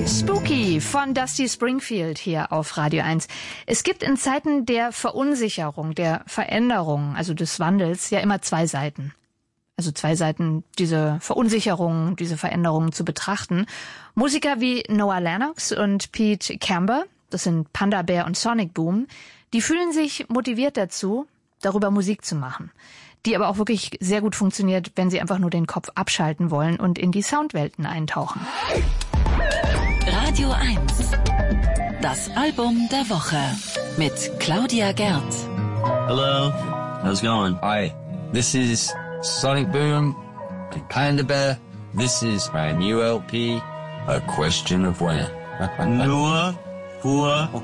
Spooky von Dusty Springfield hier auf Radio 1. Es gibt in Zeiten der Verunsicherung, der Veränderung, also des Wandels, ja immer zwei Seiten. Also zwei Seiten, diese Verunsicherung, diese Veränderungen zu betrachten. Musiker wie Noah Lennox und Pete Camber, das sind Panda Bear und Sonic Boom, die fühlen sich motiviert dazu, darüber Musik zu machen. Die aber auch wirklich sehr gut funktioniert, wenn sie einfach nur den Kopf abschalten wollen und in die Soundwelten eintauchen. Radio 1. Das Album der Woche mit Claudia Gerd. Hello, how's it going? Hi, this is Sonic Boom and Panda Bear. This is my new LP, A Question of When. Noah,